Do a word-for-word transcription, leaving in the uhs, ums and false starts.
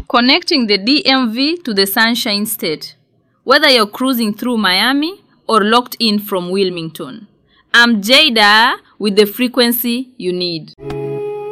Connecting the D M V to the Sunshine State, whether you're cruising through Miami or locked in from Wilmington. I'm Jada with the frequency you need.